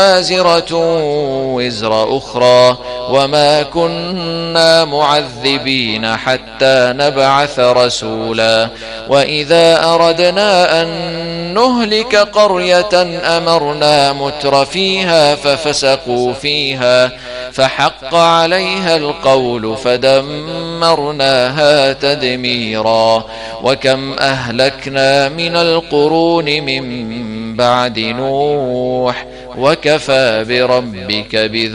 وازرة وزر أخرى وما كنا معذبين حتى نبعث رسولا وإذا أردنا أن نهلك قرية أمرنا متر فيها ففسقوا فيها فحق عليها القول فدمرناها تدميرا وكم أهلكنا من القرون من بعد نوح وكفى بربك